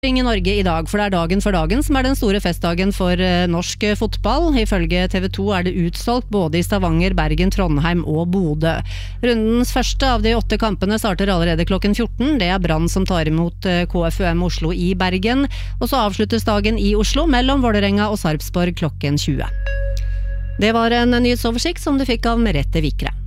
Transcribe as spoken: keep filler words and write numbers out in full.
I Norge I dag, for det er dagen for dagen som er den store festdagen for uh, norsk fotball. Ifølge T V to er det utsolgt både I Stavanger, Bergen, Trondheim og Bodø. Rundens første av de åtte kampene starter allerede klokken fjorten. Det er Brann som tar imot uh, K F U M Oslo I Bergen, og så avsluttes dagen I Oslo mellom Vålerenga og Sarpsborg klokken tjue. Det var en nyhetsoversikt som du fikk av Merete Vikre.